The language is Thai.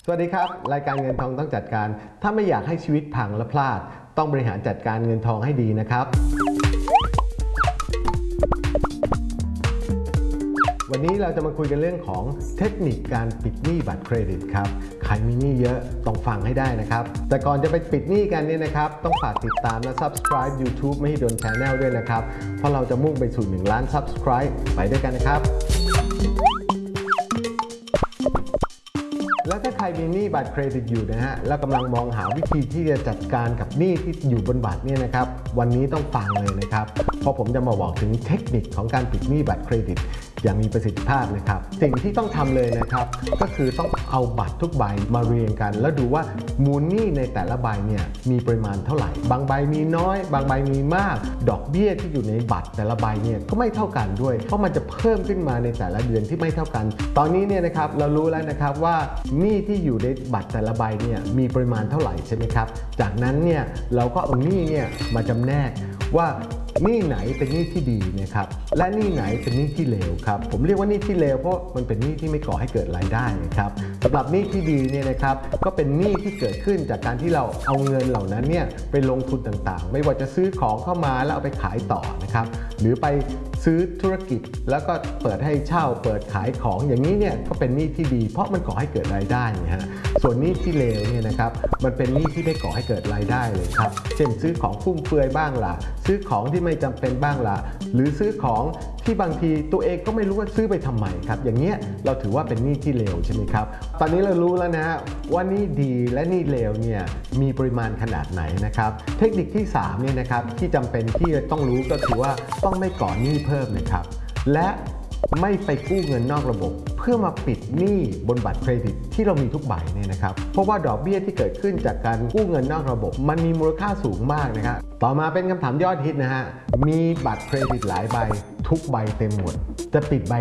สวัสดีครับรายการเงินทองต้องจัดการถ้าไม่อยากให้ชีวิตพังและพลาดต้องบริหารจัดการเงินทองให้ดีนะครับวันนี้เราจะมาคุยกันเรื่องของเทคนิคการปิดหนี้บัตรเครดิตครับใครมีหนี้เยอะต้องฟังให้ได้นะครับแต่ก่อนจะไปปิดหนี้กันเนี่ยนะครับต้องฝากติดตามและ Subscribe YouTube ไม่ให้โดน Channel ด้วยนะครับเพราะเราจะมุ่งไปสู่1 ล้าน Subscribe ไปด้วยกันนะครับแล้วถ้าใครมีหนี้บัตรเครดิตอยู่นะฮะแล้วกำลังมองหาวิธีที่จะจัดการกับหนี้ที่อยู่บนบัตรเนี่ยนะครับวันนี้ต้องฟังเลยนะครับเพราะผมจะมาบอกถึงเทคนิคของการปิดหนี้บัตรเครดิตอย่างมีประสิทธิภาพนะครับสิ่งที่ต้องทำเลยนะครับก็คือต้องเอาบัตรทุกใบมาเรียงกันแล้วดูว่ามูลหนี้ในแต่ละใบเนี่ยมีปริมาณเท่าไหร่บางใบมีน้อยบางใบมีมากดอกเบี้ยที่อยู่ในบัตรแต่ละใบเนี่ยก็ไม่เท่ากันด้วยเพราะมันจะเพิ่มขึ้นมาในแต่ละเดือนที่ไม่เท่ากันตอนนี้เนี่ยนะครับเรารู้แล้วนะครับว่าหนี้ที่อยู่ในบัตรแต่ละใบเนี่ยมีปริมาณเท่าไหร่ใช่ไหมครับจากนั้นเนี่ยเราก็เอาหนี้เนี่ยมาจำแนกว่าหนี้ไหนเป็นหนี้ที่ดีนะครับและหนี้ไหนเป็นหนี้ที่เลวครับผมเรียกว่าหนี้ที่เลวเพราะมันเป็นหนี้ที่ไม่ก่อให้เกิดรายได้นะครับสำหรับหนี้ที่ดีเนี่ยนะครับก็เป็นหนี้ที่เกิดขึ้นจากการที่เราเอาเงินเหล่านั้นเนี่ยไปลงทุนต่างๆไม่ว่าจะซื้อของเข้ามาแล้วเอาไปขายต่อนะครับหรือไปซื้อธุรกิจแล้วก็เปิดให้เช่าเปิดขายของอย่างนี้เนี่ยก็เป็นหนี้ที่ดีเพราะมันก่อให้เกิดรายได้นะฮะส่วนหนี้ที่เลวเนี่ยนะครับมันเป็นหนี้ที่ไม่ก่อให้เกิดรายได้เลยครับเช่นซื้อของฟุ่มเฟือยบ้างล่ะซื้อของที่ไม่จำเป็นบ้างล่ะหรือซื้อของที่บางทีตัวเองก็ไม่รู้ว่าซื้อไปทำไมครับอย่างเงี้ยเราถือว่าเป็นหนี้ที่เลวใช่ไหมครับตอนนี้เรารู้แล้วนะฮะว่าหนี้ดีและหนี้เลวเนี่ยมีปริมาณขนาดไหนนะครับเทคนิคที่3เนี่ยนะครับที่จำเป็นที่ต้องรู้ก็คือว่าต้องไม่ก่อหนี้เพิ่มนะครับและไม่ไปกู้เงินนอกระบบเพื่อมาปิดหนี้บนบัตรเครดิตที่เรามีทุกใบเนี่ยนะครับเพราะว่าดอกเบี้ยที่เกิดขึ้นจากการกู้เงินนอกระบบมันมีมูลค่าสูงมากนะครับต่อมาเป็นคำถามยอดฮิตนะฮะมีบัตรเครดิตหลายใบทุกใบเต็มหมดจะปิดใบ